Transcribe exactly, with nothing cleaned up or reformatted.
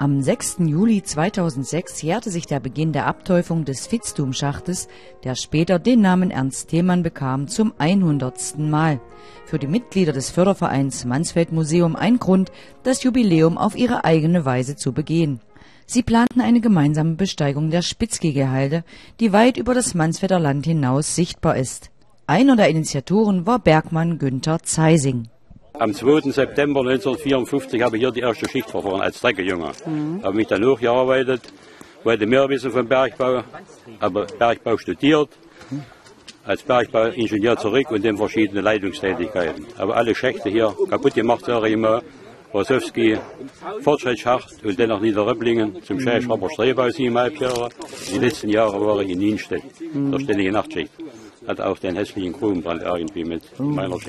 Am sechsten Juli zweitausendsechs jährte sich der Beginn der Abteufung des Vitzthum-Schachtes, der später den Namen Ernst Thälmann bekam, zum hundertsten Mal. Für die Mitglieder des Fördervereins Mansfeld-Museum ein Grund, das Jubiläum auf ihre eigene Weise zu begehen. Sie planten eine gemeinsame Besteigung der Spitzkegelhalde, die weit über das Mansfelder Land hinaus sichtbar ist. Einer der Initiatoren war Bergmann Günther Zeising. Am zweiten September neunzehnhundertvierundfünfzig habe ich hier die erste Schicht verfahren als Treckejunge. Mhm. Habe mich dann hochgearbeitet, wollte mehr wissen vom Bergbau, habe Bergbau studiert, als Bergbauingenieur zurück und in verschiedene Leitungstätigkeiten. Aber alle Schächte hier kaputt gemacht, sage ich immer. Wasowski, Fortschrittsschacht und dann nach Niederröpplingen zum Schäferber Strebau siebeneinhalb Jahre. Die letzten Jahre war ich in Nienstedt, der ständige Nachtschicht. Hat auch den hässlichen Grubenbrand irgendwie mit meiner Schicht.